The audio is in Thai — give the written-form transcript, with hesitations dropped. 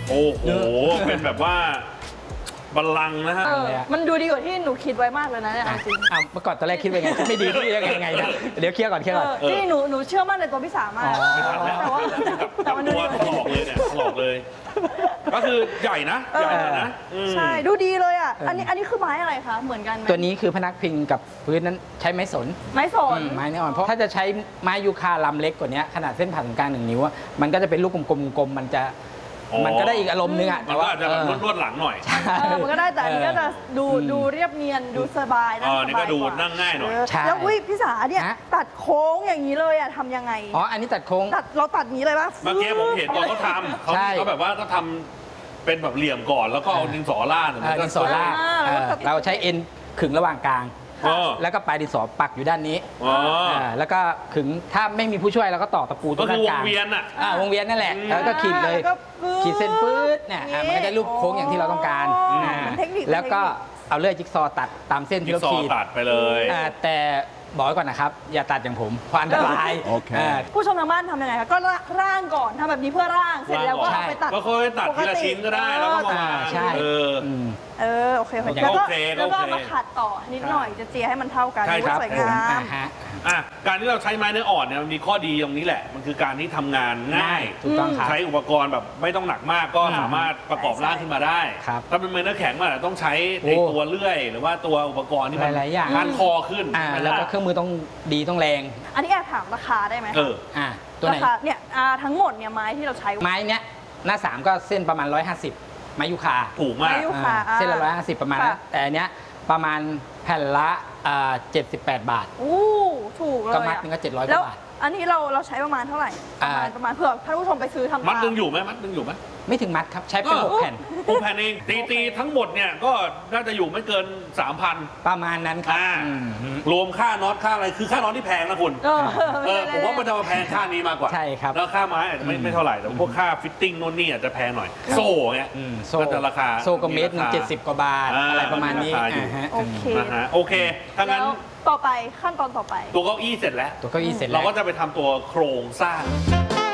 โอ้โหเป็นแบบว่าบัลลังก์นะฮะมันดูดีกว่าที่หนูคิดไว้มากเลยนะเนี่ยจริงเมื่อก่อนตอนแรกคิดว่าไงไม่ดีที่ยังไงนะเดี๋ยวเคลียร์ก่อนที่หนูเชื่อมั่นในตัวพี่สามากแต่ว่าตัวถลอกเลยเนี่ยถลอกเลย ก็คือใหญ่นะใหญ่นะใช่ดูดีเลยอ่ะอันนี้คือไม้อะไรคะเหมือนกันไหมตัวนี้คือพนักพิงกับพื้นนั้นใช้ไม้สนไม้เนื้ออ่อนเพราะถ้าจะใช้ไม้ยูคาลำเล็กกว่านี้ขนาดเส้นผ่าศูนย์กลาง1 นิ้วมันก็จะเป็นลูกกลมๆมันก็ได้อีกอารมณ์นึงอ่ะมันก็อาจจะแบบนวดหลังหน่อยมันก็ได้แต่อันนี้ก็จะดูเรียบเนียนดูสบายนั่งสบายนี่ก็ดูนั่งง่ายหน่อยแล้วพี่สาเนี่ยตัดโค้งอย่างนี้เลยอะทำยังไงอันนี้ตัดโค้งเราตัดนี้เลยป่ะเมื่อกี้ผมเห็นตอนเขาทำเขาแบบว่าก็ทำเป็นแบบเหลี่ยมก่อนแล้วก็เอาดินสอล่าดินสอล่าเราใช้เอ็นขึงระหว่างกลางแล้วก็ปลายดินสอปักอยู่ด้านนี้แล้วก็ขึงถ้าไม่มีผู้ช่วยเราก็ต่อตะปูตรงกลางก็คือวงเวียนอ่ะวงเวียนนั่นแหละแล้วก็ขีดเลยขีดเส้นปื๊ดเนี่ยมันก็ได้รูปโค้งอย่างที่เราต้องการแล้วก็เอาเลื่อยจิ๊กซอตัดตามเส้นที่เราขีดตัดไปเลยแต่บอกไว้ก่อนนะครับอย่าตัดอย่างผมเพราะอันตรายผู้ชมทางบ้านทำยังไงคะก็ร่างก่อนทำแบบนี้เพื่อร่างเสร็จแล้วก็ไปตัดก็ค่อยตัดทีละชิ้นก็ได้แล้วก็มาใช่โอเคแล้วก็มาขัดต่อนิดหน่อยจะเจียให้มันเท่ากันสวยงามการที่เราใช้ไม้เนื้ออ่อนเนี่ยมันมีข้อดีตรงนี้แหละมันคือการที่ทำงานง่ายถูกต้องครับใช้อุปกรณ์แบบไม่ต้องหนักมากก็สามารถประกอบร่างขึ้นมาได้ถ้าเป็นไม้เนื้อแข็งมันต้องใช้ในตัวเลื่อยหรือว่าตัวอุปกรณ์ที่มันพันคอขึ้นแล้วก็เครื่องมือต้องดีต้องแรงอันนี้แอบถามราคาได้ไหมตัวไหนเนี่ยทั้งหมดเนี่ยไม้ที่เราใช้ไม้เนี้ยหน้า3ก็เส้นประมาณ150ไม้ยูคาถูกมากเส้นละ150ประมาณนั้นแต่อันเนี้ยประมาณแผ่นละ78 บาทถูกเลยก็มัดนึงก็700 บาทอันนี้เราใช้ประมาณเท่าไหร่ประมาณเผื่อท่านผู้ชมไปซื้อทำมัดนึงอยู่ไหมไม่ถึงมัดครับใช้เป็น6 แผ่น 6 แผ่นเองตีทั้งหมดเนี่ยก็น่าจะอยู่ไม่เกิน 3,000 ประมาณนั้นครับรวมค่าน็อตค่าอะไรคือค่าน็อตที่แพงนะคุณผมว่ามันจะมาแพงค่านี้มากกว่าใช่ครับแล้วค่าไม้อาจจะไม่เท่าไหร่แต่พวกค่าฟิตติ้งโน่นนี่อาจจะแพงหน่อยโซ่เนี่ยก็จะราคาโซ่ก็เมตรนึง70 กว่าบาทอะไรประมาณนี้โอเคถ้างั้นต่อไปขั้นตอนต่อไปตัวเก้าอี้เสร็จแล้วตัวเก้าอี้เสร็จแล้วเราก็จะไปทำตัวโครงสร้าง